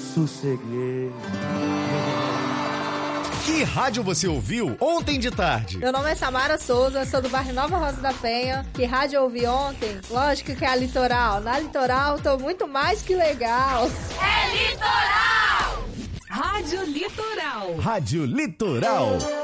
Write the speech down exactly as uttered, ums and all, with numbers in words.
sosseguei. Que rádio você ouviu ontem de tarde? Meu nome é Samara Souza, sou do bairro Nova Rosa da Penha. Que rádio eu ouvi ontem? Lógico que é a Litoral. Na Litoral tô muito mais que legal. É Litoral! Rádio Litoral. Rádio Litoral.